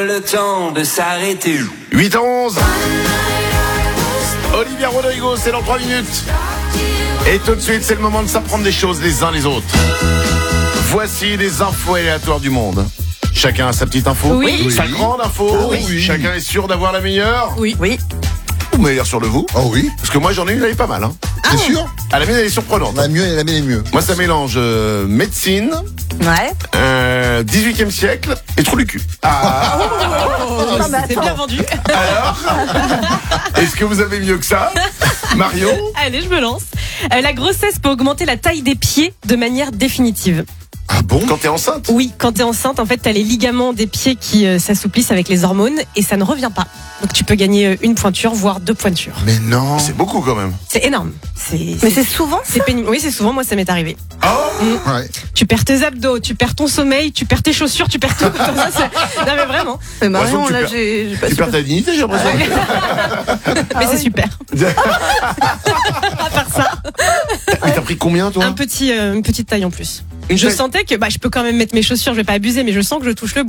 Le temps de s'arrêter. 8h11. Olivia Rodrigo, c'est dans 3 minutes. Et tout de suite, c'est le moment de s'apprendre des choses les uns les autres. Voici les infos aléatoires du monde. Chacun a sa petite info. Oui. Sa grande info. Oui. Chacun est sûr d'avoir la meilleure. Oui. Vous m'avez l'air sûr de vous. Oh oui, Parce que moi, j'en ai une, elle est pas mal. Hein. c'est sûr. Ah, la mienne, elle est surprenante. La mienne est mieux. Moi, ça mélange médecine, Ouais. 18e siècle et trou du cul. C'est bien vendu. Alors, est-ce que vous avez mieux que ça, Marion? Allez, je me lance. La grossesse peut augmenter la taille des pieds de manière définitive. Ah bon? Quand t'es enceinte? Oui, quand t'es enceinte, en fait, t'as les ligaments des pieds qui s'assouplissent avec les hormones et ça ne revient pas. Donc tu peux gagner une pointure, voire 2 pointures. Mais non. C'est beaucoup quand même. C'est énorme. Mais c'est souvent c'est pénible. Oui, c'est souvent. Moi, ça m'est arrivé. Ouais. Tu perds tes abdos, tu perds ton sommeil, tu perds tes chaussures, tu perds tout. Non mais vraiment. Mais Marion, tu là, perds- j'ai pas Tu perds ta dignité, j'ai l'impression. Mais c'est super. À part ça, Mais t'as pris combien, toi? une petite taille en plus. Une Je taille- sentais que je peux quand même mettre mes chaussures, je vais pas abuser, mais je sens que je touche le bout.